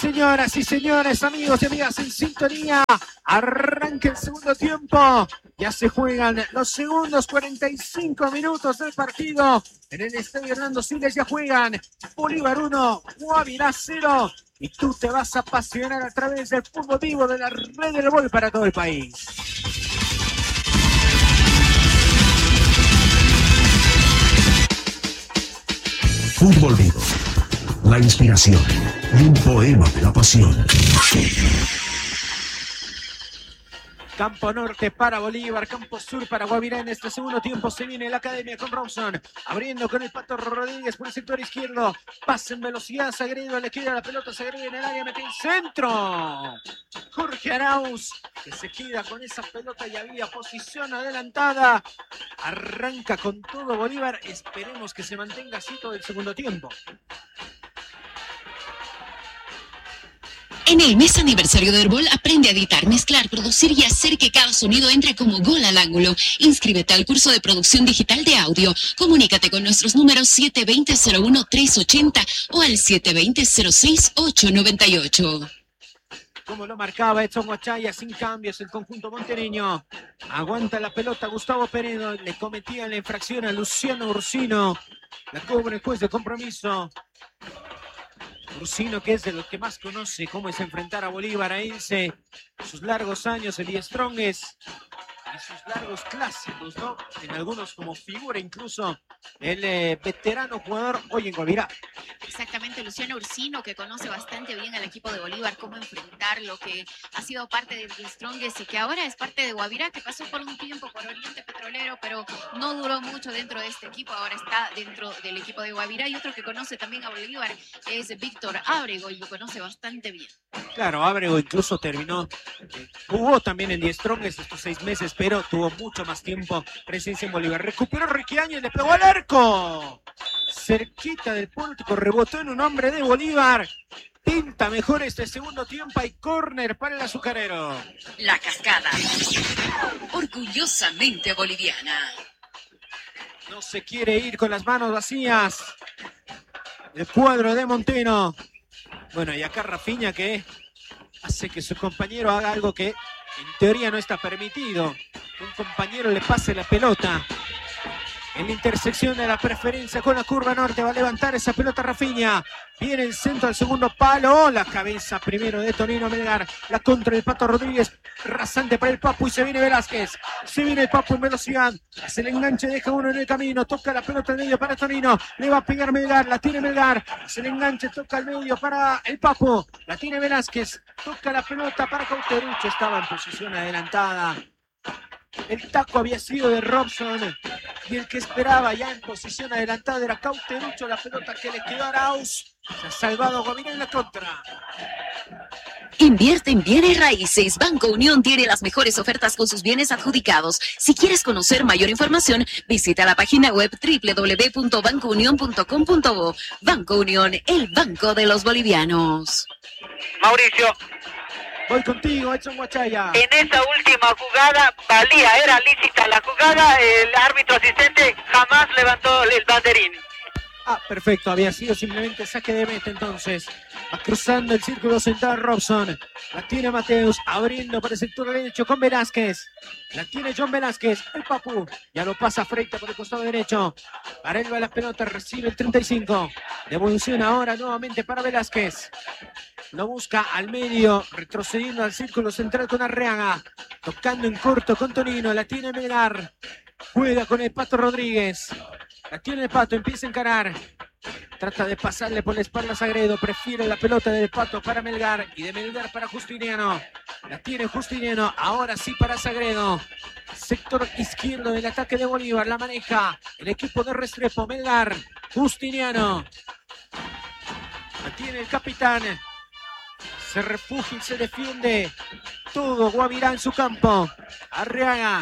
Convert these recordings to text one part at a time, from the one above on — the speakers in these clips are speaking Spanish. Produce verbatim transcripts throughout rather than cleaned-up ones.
Señoras y señores, amigos y amigas en sintonía, arranca el segundo tiempo. Ya se juegan los segundos cuarenta y cinco minutos del partido. En el estadio Hernando Siles ya juegan Bolívar uno, Guavirá cero. Y tú te vas a apasionar a través del fútbol vivo de la red del gol para todo el país. Fútbol vivo. La inspiración y un poema de la pasión. Campo Norte para Bolívar, Campo Sur para Guavirá. En este segundo tiempo se viene la academia con Robson, abriendo con el Pato Rodríguez por el sector izquierdo. Pasa en velocidad, Sagredo le queda la pelota, Sagredo en el área, mete el centro. Jorge Arauz, que se queda con esa pelota y había posición adelantada. Arranca con todo Bolívar, esperemos que se mantenga así todo el segundo tiempo. En el mes aniversario de Herbol, aprende a editar, mezclar, producir y hacer que cada sonido entre como gol al ángulo. Inscríbete al curso de producción digital de audio. Comunícate con nuestros números siete dos cero, cero uno, tres ocho cero o al siete dos cero, cero seis, ocho nueve ocho. Como lo marcaba Edson Huachaya, sin cambios el conjunto montereño. Aguanta la pelota Gustavo Peredo, le cometía la infracción a Luciano Ursino. La cobra el juez de compromiso. Ursino, que es de los que más conoce cómo es enfrentar a Bolívar, a Ence, sus largos años en Die Strongest y sus largos clásicos, ¿no? En algunos como figura incluso el eh, veterano jugador hoy en Guavirá. Exactamente, Luciano Ursino, que conoce bastante bien al equipo de Bolívar, cómo enfrentarlo, que ha sido parte de Die Strongest y que ahora es parte de Guavirá, que pasó por un tiempo por Oriente Petrolero, pero no duró mucho dentro de este equipo, ahora está dentro del equipo de Guavirá. Y otro que conoce también a Bolívar es Víctor Ábrego y lo conoce bastante bien. Claro, Ábrego incluso terminó, eh, jugó también en Die Strongest estos seis meses, pero tuvo mucho más tiempo presencia en Bolívar. Recuperó Ricky Áñez, le pegó al arco. Cerquita del pórtico, rebotó en un hombre de Bolívar. Pinta mejor este segundo tiempo. Hay córner para el azucarero. La Cascada, orgullosamente boliviana. No se quiere ir con las manos vacías el cuadro de Monteno. Bueno, y acá Rafinha, que hace que su compañero haga algo que en teoría no está permitido. Un compañero le pase la pelota. En la intersección de la preferencia con la curva norte va a levantar esa pelota Rafinha. Viene el centro al segundo palo. La cabeza primero de Tonino Melgar. La contra del Pato Rodríguez. Rasante para el Papu y se viene Velázquez. Se viene el Papu en velocidad. Hace el enganche, deja uno en el camino. Toca la pelota en medio para Tonino. Le va a pegar Melgar. La tiene Melgar. Hace el enganche, toca el medio para el Papu. La tiene Velázquez. Toca la pelota para Cauterucho. Estaba en posición adelantada. El taco había sido de Robson y el que esperaba ya en posición adelantada era Cauterucho. La pelota que le quedó a Arauz. Se ha salvado Guavirá en la contra. Invierte en bienes raíces. Banco Unión tiene las mejores ofertas con sus bienes adjudicados. Si quieres conocer mayor información, visita la página web doble u doble u doble u punto banco unión punto com punto bo. Banco Unión, el banco de los bolivianos. Mauricio. Voy contigo, Edson Huachaya. En esa última jugada, valía, era lícita la jugada, el árbitro asistente jamás levantó el banderín. Ah, perfecto, había sido simplemente saque de meta entonces. Va cruzando el círculo central Robson. La tiene Mateus, abriendo por el sector derecho con Velázquez. La tiene John Velázquez, el Papu. Ya lo pasa Freita por el costado derecho. Para él va la pelota, recibe el treinta y cinco. Devolución ahora nuevamente para Velázquez. Lo busca al medio, retrocediendo al círculo central con Arriaga. Tocando en corto con Tonino, la tiene Melgar. Juega con el Pato Rodríguez. La tiene el Pato, empieza a encarar. Trata de pasarle por la espalda a Sagredo. Prefiere la pelota del Pato para Melgar. Y de Melgar para Justiniano. La tiene Justiniano. Ahora sí para Sagredo. Sector izquierdo del ataque de Bolívar. La maneja el equipo de Restrepo. Melgar. Justiniano. La tiene el capitán. Se refugia y se defiende. Todo Guavirá en su campo. Arriaga.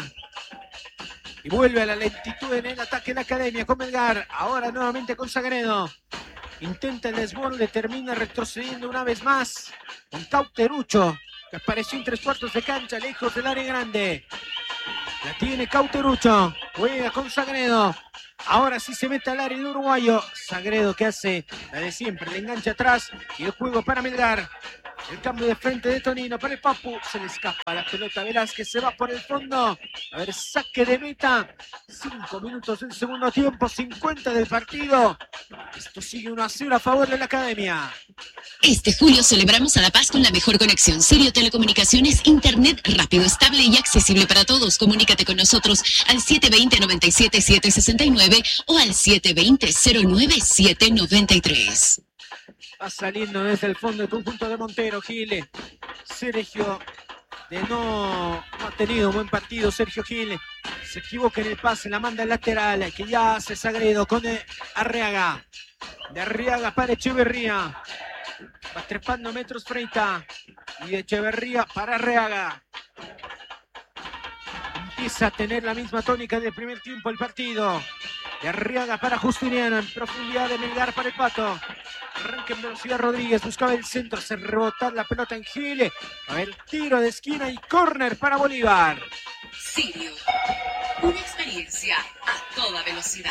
Y vuelve a la lentitud en el ataque de la academia con Melgar. Ahora nuevamente con Sagredo. Intenta el desborde, termina retrocediendo una vez más con Cauterucho, que apareció en tres cuartos de cancha, lejos del área grande. La tiene Cauterucho. Juega con Sagredo. Ahora sí se mete al área el uruguayo. Sagredo que hace la de siempre, le engancha atrás y el juego para Melgar. El cambio de frente de Tonino para el Papu. Se le escapa la pelota a Velázquez, se va por el fondo. A ver, saque de meta. Cinco minutos del segundo tiempo, cincuenta del partido. Esto sigue uno a cero a favor de la Academia. Este julio celebramos a La Paz con la mejor conexión. Sirio Telecomunicaciones, internet rápido, estable y accesible para todos. Comunícate con nosotros al siete dos cero, nueve siete siete seis nueve o al siete dos cero, cero nueve siete nueve tres. Va saliendo desde el fondo del conjunto de Montero, Gil. Sergio, de no, no ha tenido un buen partido. Sergio Gil se equivoca en el pase, la manda al lateral, que ya hace Sagredo con Arriaga. De Arriaga para Echeverría. Va trepando metros Freita. Y de Echeverría para Arriaga. Empieza a tener la misma tónica del primer tiempo el partido. De Arriaga para Justiniano, en profundidad de Melgar para el Pato. Arranca en velocidad Rodríguez, buscaba el centro, hace rebotar la pelota en Gil. A ver, tiro de esquina y córner para Bolívar. Sirio, una experiencia a toda velocidad.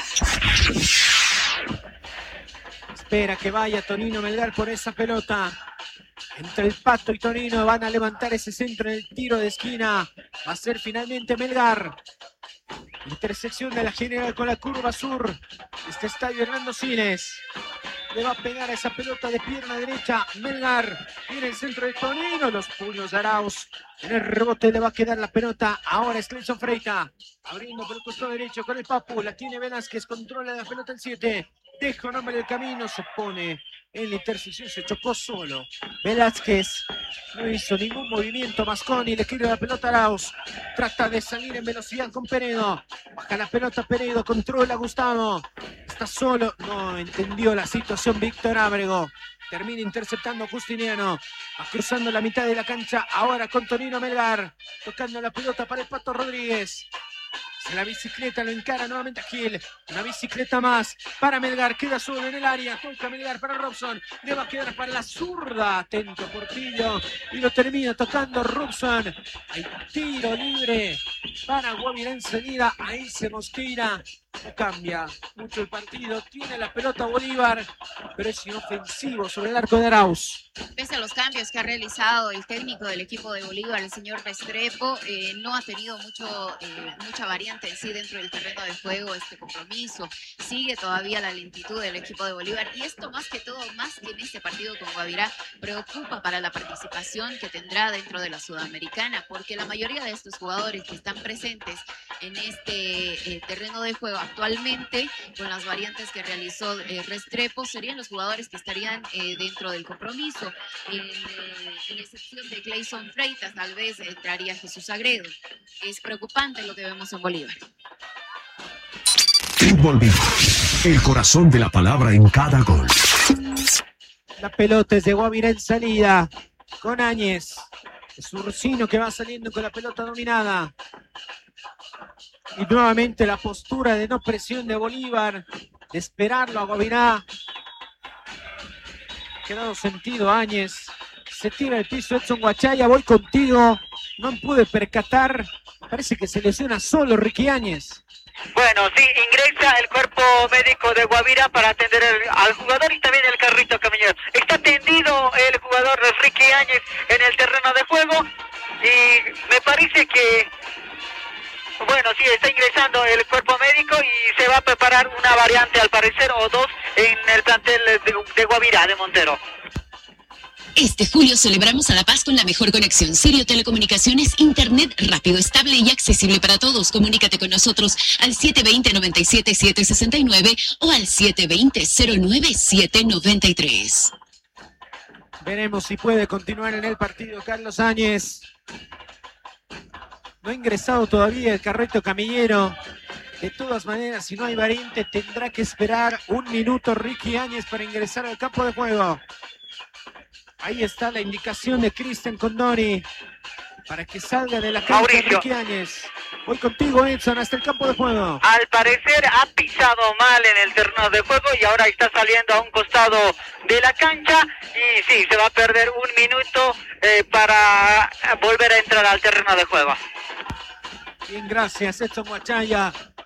Espera que vaya Tonino Melgar por esa pelota. Entre el Pato y Tonino van a levantar ese centro en el tiro de esquina. Va a ser finalmente Melgar. Intersección de la General con la curva sur. Este estadio Hernando Siles. Le va a pegar a esa pelota de pierna derecha Melgar. Viene el centro de Tonino. Los puños de Arauz. En el rebote le va a quedar la pelota. Ahora es Cleison Freita. Abriendo por el costado derecho con el Papu. La tiene Velázquez. Controla la pelota el siete. Deja un hombre del camino. Se pone en la intersección. Se chocó solo. Velázquez no hizo ningún movimiento. Masconi le quiere la pelota a Arauz. Trata de salir en velocidad con Peredo. Baja la pelota Peredo. Controla Gustavo. Está solo. No entendió la situación Víctor Ábrego. Termina interceptando Justiniano. Va cruzando la mitad de la cancha. Ahora con Tonino Melgar. Tocando la pelota para el Pato Rodríguez. La bicicleta lo encara nuevamente a Gil. Una bicicleta más para Melgar. Queda solo en el área. Toca Melgar para Robson. Le va a quedar para la zurda. Atento Portillo. Y lo termina tocando Robson. Hay tiro libre para Guavirá enseguida. Ahí se Mosqueira. No cambia mucho el partido. Tiene la pelota Bolívar. Pero es inofensivo sobre el arco de Arauz. Pese a los cambios que ha realizado el técnico del equipo de Bolívar, el señor Restrepo, eh, no ha tenido mucho, eh, mucha variante en sí dentro del terreno de juego este compromiso. Sigue todavía la lentitud del equipo de Bolívar y esto más que todo, más que en este partido con Guavirá, preocupa para la participación que tendrá dentro de la Sudamericana, porque la mayoría de estos jugadores que están presentes en este eh, terreno de juego actualmente, con las variantes que realizó eh, Restrepo, serían los jugadores que estarían eh, dentro del compromiso. En, eh, en excepción de Cleison Freitas, tal vez entraría Jesús Sagredo. Es preocupante lo que vemos en Bolívar. Fútbol Vivo, el corazón de la palabra en cada gol. La pelota es de Guavirá en salida, con Áñez. Es Ursino que va saliendo con la pelota dominada. Y nuevamente la postura de no presión de Bolívar, de esperarlo a Guavirá. Quedado sentido Áñez. Se tira el piso Edson Guachaya. Voy contigo. No pude percatar. Parece que se lesiona solo Ricky Áñez. Bueno, sí, ingresa el cuerpo médico de Guavirá para atender el, al jugador y también el carrito camionero. Está tendido el jugador de Ricky Áñez en el terreno de juego y me parece que, bueno, sí, está ingresando el cuerpo médico y se va a preparar una variante al parecer o dos en el plantel de, de Guavirá, de Montero. Este julio celebramos a La Paz con la mejor conexión. Sirio Telecomunicaciones, internet rápido, estable y accesible para todos. Comunícate con nosotros al siete dos cero, nueve siete siete seis nueve o al siete dos cero, cero nueve siete nueve tres. Veremos si puede continuar en el partido Carlos Áñez. No ha ingresado todavía el carrito camillero. De todas maneras, si no hay variante, tendrá que esperar un minuto Ricky Áñez para ingresar al campo de juego. Ahí está la indicación de Cristian Condori para que salga de la cancha Ricky Áñez. Voy contigo, Edson, hasta el campo de juego. Al parecer ha pisado mal en el terreno de juego y ahora está saliendo a un costado de la cancha. Y sí, se va a perder un minuto eh, para volver a entrar al terreno de juego. Bien, gracias, Edson Guachaya.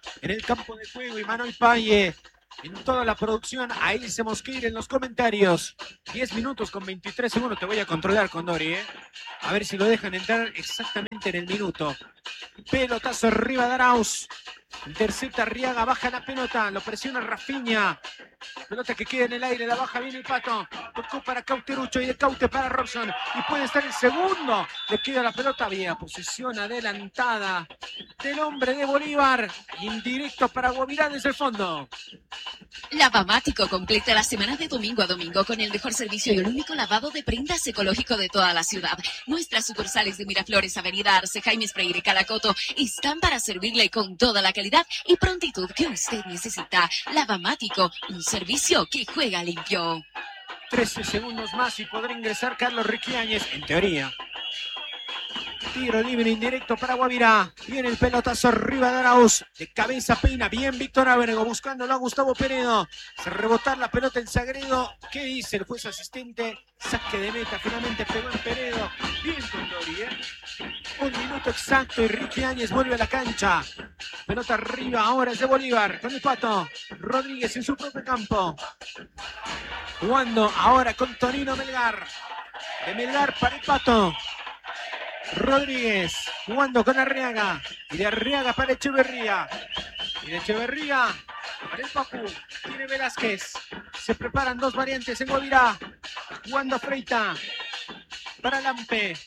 en el campo de juego y Manuel Paye en toda la producción. A Ilse Mosqueira en los comentarios. diez minutos con veintitrés segundos. Te voy a controlar, Condori, ¿eh? A ver si lo dejan entrar exactamente en el minuto. Pelotazo arriba de Arauz. Intercepta Arriaga, baja la pelota, lo presiona Rafinha. Pelota que queda en el aire, la baja bien el Pato. Tocó para Cauterucho y de Caute para Robson. Y puede estar el segundo. Le queda la pelota bien. Posición adelantada del hombre de Bolívar. Indirecto para Guavirá desde el fondo. Lavamático completa la semana de domingo a domingo con el mejor servicio y el único lavado de prendas ecológico de toda la ciudad. Nuestras sucursales de Miraflores, Avenida Arce, Jaime Freire y Calacoto están para servirle con toda la calidad y prontitud que usted necesita. Lavamático, un servicio que juega limpio. trece segundos más y podrá ingresar Carlos Riquiáñez, en teoría. Tiro libre indirecto para Guavirá. Viene el pelotazo arriba de Arauz. De cabeza peina. Bien Víctor Ábrego buscándolo a Gustavo Peredo. Se rebotar la pelota en Sagredo. ¿Qué dice el juez asistente? Saque de meta. Finalmente pegó en Peredo. Bien Condori, ¿eh? Un minuto exacto y Ricky Áñez vuelve a la cancha. Pelota arriba. Ahora es de Bolívar. Con el Pato Rodríguez en su propio campo. Jugando ahora con Tonino Melgar. De Melgar para el Pato Rodríguez, jugando con Arriaga, y de Arriaga para Echeverría, y de Echeverría para el Papu, tiene Velázquez, se preparan dos variantes en Guavirá, jugando Freita, para Lampe,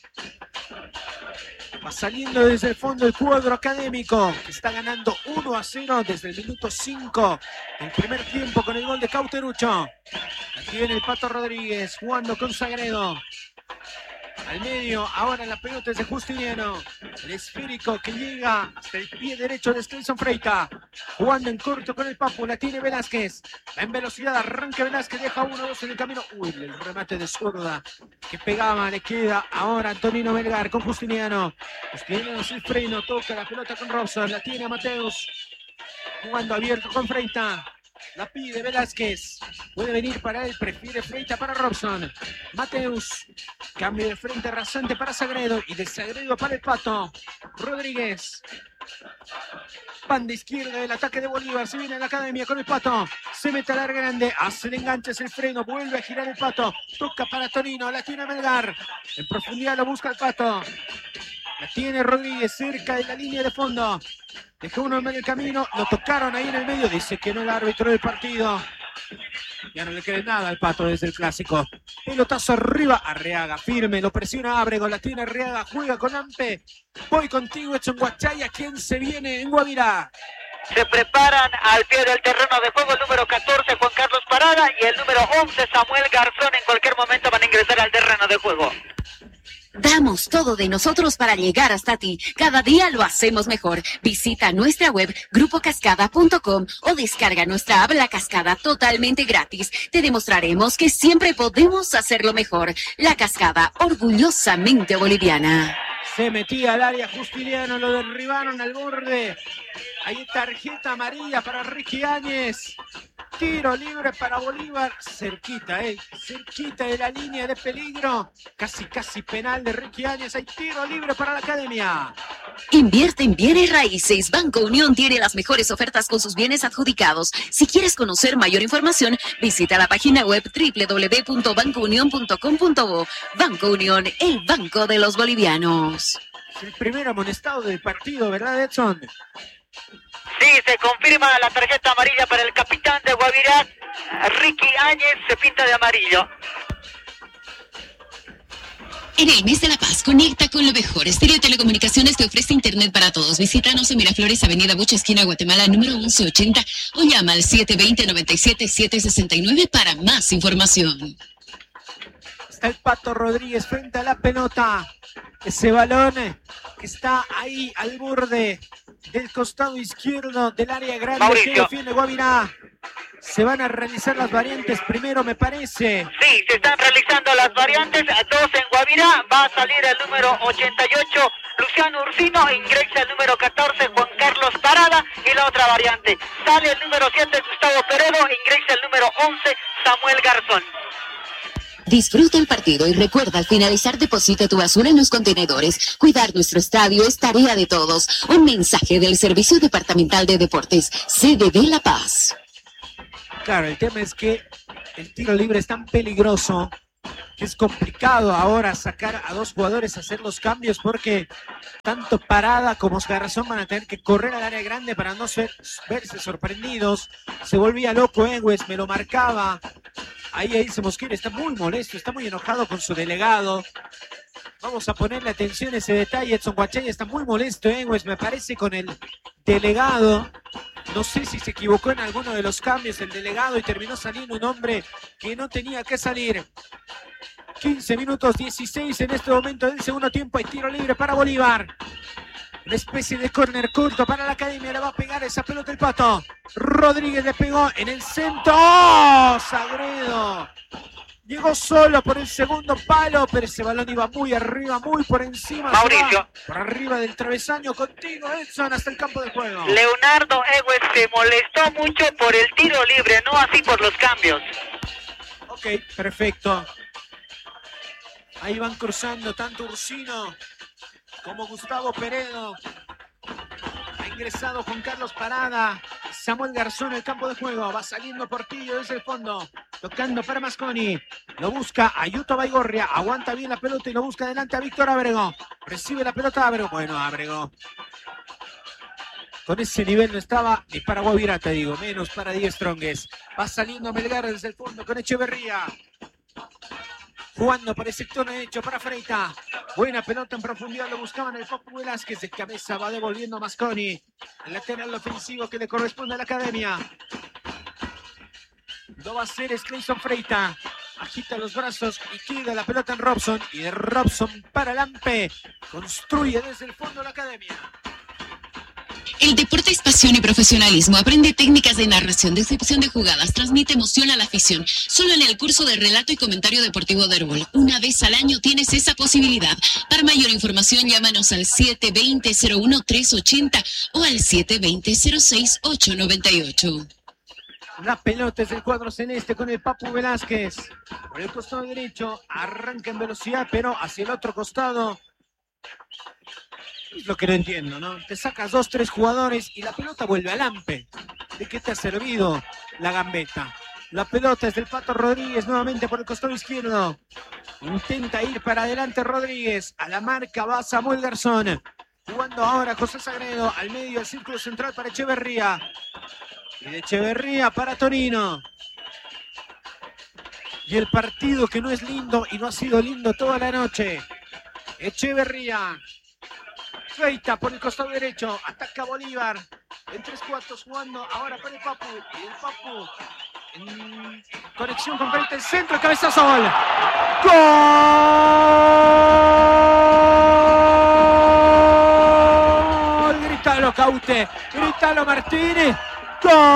va saliendo desde el fondo el cuadro académico, que está ganando uno a cero desde el minuto cinco, el primer tiempo con el gol de Cauterucho. Aquí viene el Pato Rodríguez, jugando con Sagredo. Al medio, ahora la pelota es de Justiniano. El esférico que llega hasta el pie derecho de Skelson Freita. Jugando en corto con el Papu, la tiene Velázquez. Va en velocidad, arranca Velázquez, deja uno, dos en el camino. Uy, el remate de zurda que pegaba, le queda ahora Antonino Melgar con Justiniano. Justiniano sin freno, toca la pelota con Robson, la tiene Mateus. Jugando abierto con Freita. La pide Velázquez. Puede venir para él. Prefiere Freita para Robson. Mateus. Cambio de frente rasante para Sagredo. Y de Sagredo para el Pato Rodríguez. Banda izquierda del ataque de Bolívar. Se viene a la academia con el Pato. Se mete a la grande. Hace el enganche, es el freno. Vuelve a girar el Pato. Toca para Tonino. La tiene Melgar. En profundidad lo busca el Pato. La tiene Rodríguez cerca de la línea de fondo. Dejó uno en el camino, lo tocaron ahí en el medio, dice que no el árbitro del partido. Ya no le queda nada al Pato desde el clásico. Pelotazo arriba, Arriaga firme, lo presiona Ábrego, la tiene Arriaga, juega con Ampe. Voy contigo, Edson Guachaya, ¿quién se viene en Guavirá? Se preparan al pie del terreno de juego el número catorce, Juan Carlos Parada, y el número once, Samuel Garzón. En cualquier momento van a ingresar al terreno de juego. Damos todo de nosotros para llegar hasta ti. Cada día lo hacemos mejor. Visita nuestra web grupo cascada punto com o descarga nuestra app La Cascada totalmente gratis. Te demostraremos que siempre podemos hacerlo mejor. La Cascada, orgullosamente boliviana. Se metía al área Justiniano, lo derribaron al borde. Ahí tarjeta amarilla para Ricky Áñez. Tiro libre para Bolívar. Cerquita, eh. Cerquita de la línea de peligro. Casi, casi penal de Ricky Áñez. Hay tiro libre para la academia. Invierte en bienes raíces. Banco Unión tiene las mejores ofertas con sus bienes adjudicados. Si quieres conocer mayor información, visita la página web doble u doble u doble u punto banco unión punto com punto bo. Banco Unión, el banco de los bolivianos. Es el primer amonestado del partido, ¿verdad, Edson? Sí, se confirma la tarjeta amarilla para el capitán de Guavirá, Ricky Áñez, se pinta de amarillo. En el mes de la paz, conecta con lo mejor. Estéreo Telecomunicaciones te ofrece internet para todos. Visítanos en Miraflores, Avenida Bucha, esquina Guatemala, número once ochenta, o llama al siete dos cero, nueve siete, siete seis nueve para más información. Está el Pato Rodríguez frente a la pelota. Ese balón que está ahí al borde del costado izquierdo del área grande. Mauricio. Que defiende Guavirá. Se van a realizar las variantes primero, me parece. Sí, se están realizando las variantes. Dos en Guavirá. Va a salir el número ochenta y ocho, Luciano Ursino. Ingresa el número catorce, Juan Carlos Parada. Y la otra variante. Sale el número siete, Gustavo Peredo. Ingresa el número once, Samuel Garzón. Disfruta el partido y recuerda al finalizar deposita tu basura en los contenedores. Cuidar nuestro estadio es tarea de todos. Un mensaje del Servicio Departamental de Deportes, C D D La Paz. Claro, el tema es que el tiro libre es tan peligroso que es complicado ahora sacar a dos jugadores a hacer los cambios porque tanto Parada como Garzón van a tener que correr al área grande para no ser, verse sorprendidos. Se volvía loco Engües, me lo marcaba. Ahí, ahí se Mosquera está muy molesto, está muy enojado con su delegado. Vamos a ponerle atención a ese detalle. Edson Guachaya está muy molesto, Engües, me parece, con el delegado. No sé si se equivocó en alguno de los cambios el delegado y terminó saliendo un hombre que no tenía que salir. quince minutos dieciséis en este momento del segundo tiempo. Hay tiro libre para Bolívar. Una especie de córner corto para la academia. Le va a pegar esa pelota el Pato. Rodríguez le pegó en el centro. ¡Oh! Sagredo. Llegó solo por el segundo palo, pero ese balón iba muy arriba, muy por encima. Mauricio. Por arriba del travesaño. Contigo, Edson, hasta el campo de juego. Leonardo Engües se molestó mucho por el tiro libre, no así por los cambios. Ok, perfecto. Ahí van cruzando tanto Ursino como Gustavo Peredo. Ha ingresado Juan Carlos Parada. Samuel Garzón, el campo de juego. Va saliendo Portillo desde el fondo. Tocando para Masconi. Lo busca a Yuto Baigorria. Aguanta bien la pelota y lo busca adelante a Víctor Ábrego. Recibe la pelota Ábrego. Bueno, Ábrego. Con ese nivel no estaba ni para Guavirá, te digo. Menos para Diez Strongest. Va saliendo Melgar desde el fondo con Echeverría. Jugando por el sector derecho para Freita. Buena pelota en profundidad, lo buscaban el Papu Velázquez. De cabeza va devolviendo a Masconi. El lateral ofensivo que le corresponde a la academia. Lo va a hacer es Clayson Freita. Agita los brazos y queda la pelota en Robson. Y de Robson para Lampe. Construye desde el fondo la academia. El deporte es pasión y profesionalismo. Aprende técnicas de narración, descripción de jugadas, transmite emoción a la afición. Solo en el curso de relato y comentario deportivo de Herbol. Una vez al año tienes esa posibilidad. Para mayor información, llámanos al siete dos cero, cero uno tres ocho cero o al siete dos cero, cero seis ocho nueve ocho. La pelota es del cuadro celeste con el Papu Velázquez. Por el costado derecho, arranca en velocidad, pero hacia el otro costado. Es lo que no entiendo, ¿no? Te sacas dos, tres jugadores y la pelota vuelve a Lampe. ¿De qué te ha servido la gambeta? La pelota es del Pato Rodríguez nuevamente por el costado izquierdo. Intenta ir para adelante Rodríguez. A la marca va Samuel Garzón. Jugando ahora José Sagredo al medio del círculo central para Echeverría. Y de Echeverría para Torino. Y el partido que no es lindo y no ha sido lindo toda la noche. Echeverría. Freita por el costado derecho, ataca Bolívar, en tres cuartos jugando ahora para el Papu, y el Papu en conexión con Freita, el centro, el cabezazo, gol. ¡Gol! Grítalo Caute, grítalo Martínez, ¡gol!